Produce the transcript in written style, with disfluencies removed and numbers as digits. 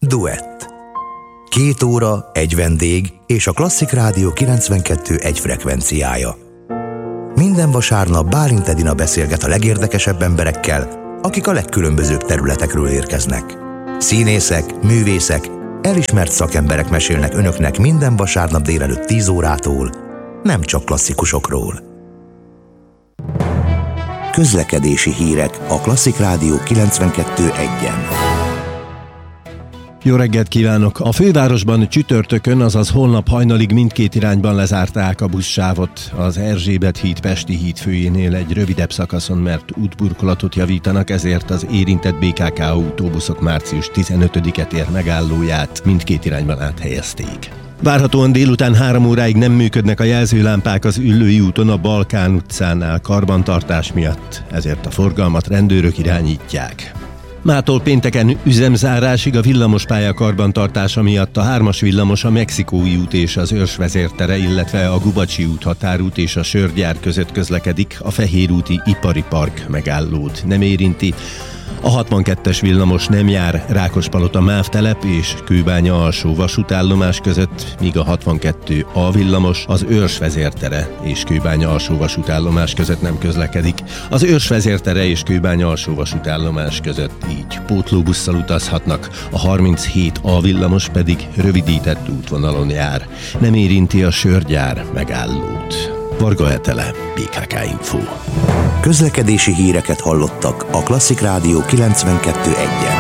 Duett. 2 óra, egy vendég és a Klasszik Rádió 92.1 frekvenciája. Minden vasárnap Bálint Edina beszélget a legérdekesebb emberekkel, akik a legkülönbözőbb területekről érkeznek. Színészek, művészek, elismert szakemberek mesélnek önöknek minden vasárnap délelőtt 10 órától, nem csak klasszikusokról. Közlekedési hírek a Klasszik Rádió 92.1-en. Jó reggelt kívánok! A fővárosban csütörtökön, azaz holnap hajnalig mindkét irányban lezárták a buszsávot. Az Erzsébet híd Pesti híd főjénél egy rövidebb szakaszon, mert útburkolatot javítanak, ezért az érintett BKK autóbuszok március 15-e tér megállóját mindkét irányban áthelyezték. Várhatóan délután 3 óráig nem működnek a jelzőlámpák az Üllői úton a Balkán utcánál karbantartás miatt, ezért a forgalmat rendőrök irányítják. Mától pénteken üzemzárásig a villamospálya karbantartása miatt a 3-as villamos a Mexikói út és az Őrs vezértere, illetve a Gubacsi út határút és a Sörgyár között közlekedik, a Fehérúti Ipari Park megállót nem érinti. A 62-es villamos nem jár Rákospalota MÁV telep és Kőbánya alsó vasútállomás között, míg a 62A villamos az Őrs vezértere és Kőbánya alsó vasútállomás között nem közlekedik. Az Őrs vezértere és Kőbánya alsó vasútállomás között így pótlóbusszal utazhatnak, a 37A villamos pedig rövidített útvonalon jár. Nem érinti a Sörgyár megállót. Varga Etele, BKK Info. Közlekedési híreket hallottak a Klasszik Rádió 92.1-en.